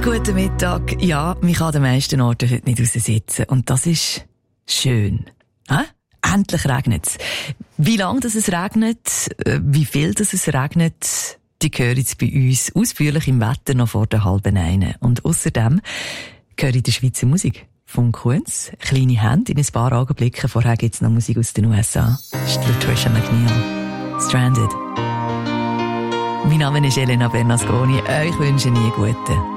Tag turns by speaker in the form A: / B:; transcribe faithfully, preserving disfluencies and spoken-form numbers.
A: Guten Mittag. Ja, mich kann an den meisten Orten heute nicht raussitzen. Und das ist schön. Hä? Endlich regnet es. Wie lange das es regnet, wie viel das es regnet, die hören jetzt bei uns ausführlich im Wetter noch vor der halben eine. Und außerdem höre ich die Schweizer Musik. Von Kunz, kleine Hände in ein paar Augenblicken. Vorher gibt es noch Musik aus den U S A. Das ist Trisha McNeil. Stranded. Mein Name ist Elena Bernasconi. Ich wünsche Ihnen einen guten